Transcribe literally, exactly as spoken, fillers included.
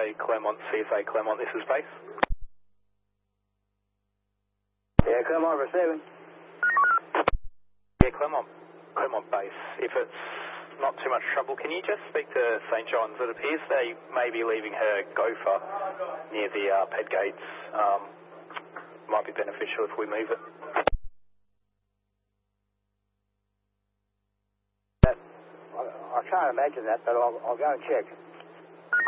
A Claremont, C S A Claremont, this is base. Yeah, Claremont receiving. Yeah, Claremont, Claremont base. If it's not too much trouble, can you just speak to Saint John's? It appears they may be leaving her gopher near the uh, ped gates. Um, might be beneficial if we move it. That, I'll, I'll try to imagine that, but I'll, I'll go and check.